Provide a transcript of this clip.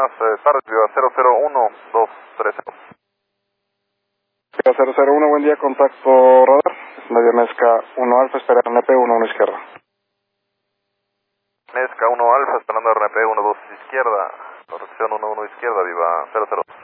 buenas tardes, Viva 001230. Viva 001, buen día, contacto radar. Medio Nesca 1 Alfa, espera RNP 1 izquierda. Nesca 1 Alfa, esperando RNP 12 izquierda. Corrección 11 izquierda, Viva 00.